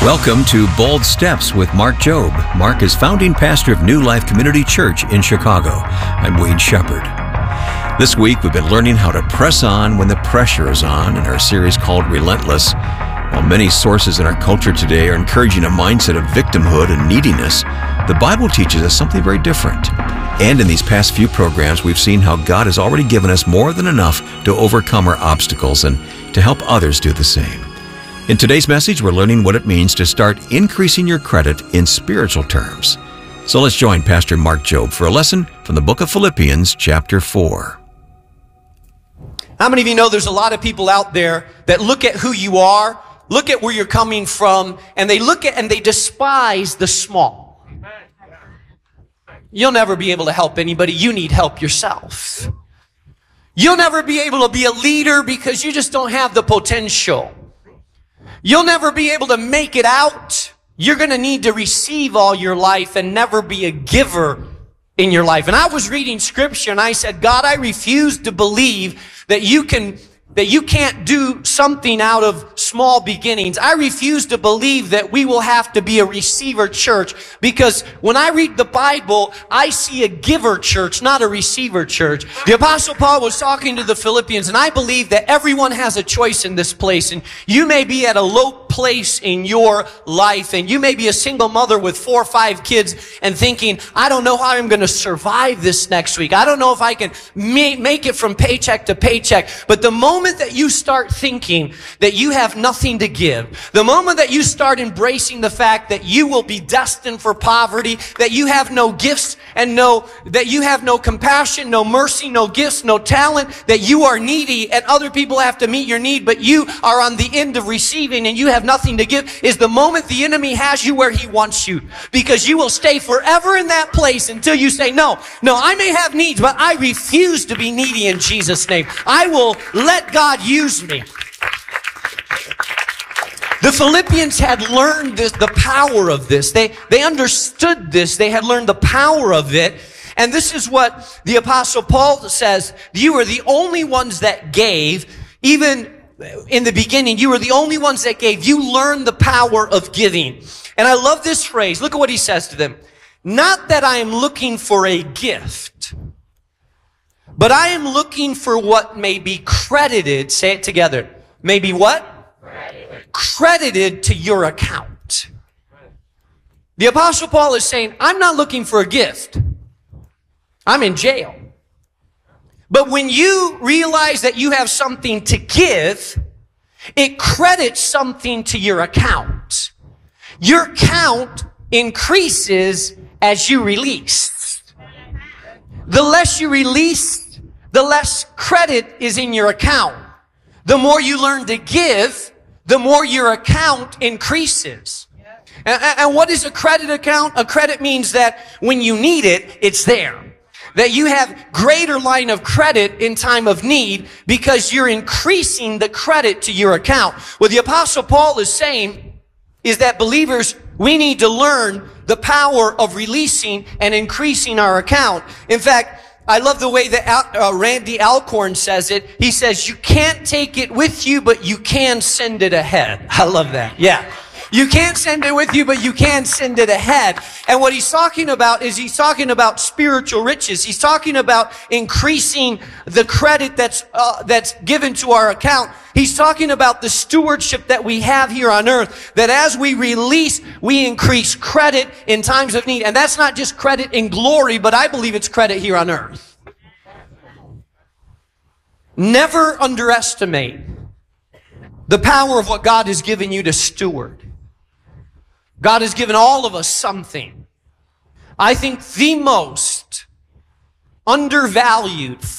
Welcome to Bold Steps with Mark Jobe. Mark is founding pastor of New Life Community Church in Chicago. I'm Wayne Shepherd. This week we've been learning how to press on when the pressure is on in our series called Relentless. While many sources in our culture today are encouraging a mindset of victimhood and neediness, the Bible teaches us something very different. And in these past few programs, we've seen how God has already given us more than enough to overcome our obstacles and to help others do the same. In today's message, we're learning what it means to start increasing your credit in spiritual terms. So let's join Pastor Mark Jobe for a lesson from the book of Philippians, chapter 4. How many of you know there's a lot of people out there that look at who you are, look at where you're coming from, and they look at and they despise the small. You'll never be able to help anybody. You need help yourself. You'll never be able to be a leader because you just don't have the potential. You'll never be able to make it out. You're going to need to receive all your life and never be a giver in your life. And I was reading scripture and I said, God, I refuse to believe that you can't do something out of small beginnings. I refuse to believe that we will have to be a receiver church, because when I read the Bible, I see a giver church, not a receiver church. The Apostle Paul was talking to the Philippians, and I believe that everyone has a choice in this place. And you may be at a low place in your life, and you may be a single mother with 4 or 5 kids and thinking, I don't know how I'm going to survive this next week. I don't know if I can make it from paycheck to paycheck. But the moment that you start thinking that you have nothing to give, the moment that you start embracing the fact that you will be destined for poverty, that you have no gifts and that you have no compassion, no mercy, no gifts, no talent, that you are needy and other people have to meet your need, but you are on the end of receiving and you have nothing to give, is the moment the enemy has you where he wants you. Because you will stay forever in that place until you say, no, I may have needs, but I refuse to be needy in Jesus' name. I will let God use me. The Philippians had learned the power of this. They understood this. They had learned the power of it. And this is what the Apostle Paul says. You are the only ones that gave. Even in the beginning, you were the only ones that gave. You learned the power of giving. And I love this phrase. Look at what he says to them. Not that I am looking for a gift, but I am looking for what may be credited. Say it together. May be what? Credited to your account. The Apostle Paul is saying, I'm not looking for a gift. I'm in jail. But when you realize that you have something to give, it credits something to your account. Your account increases as you release. The less you release, the less credit is in your account. The more you learn to give, the more your account increases. And what is a credit account? A credit means that when you need it, it's there. That you have greater line of credit in time of need because you're increasing the credit to your account. What the Apostle Paul is saying is that believers, we need to learn the power of releasing and increasing our account. In fact, I love the way that Randy Alcorn says it. He says, you can't take it with you, but you can send it ahead. I love that. Yeah. You can't send it with you, but you can send it ahead. And what he's talking about is he's talking about spiritual riches. He's talking about increasing the credit that's given to our account. He's talking about the stewardship that we have here on earth, that as we release, we increase credit in times of need. And that's not just credit in glory, but I believe it's credit here on earth. Never underestimate the power of what God has given you to steward. God has given all of us something. I think the most undervalued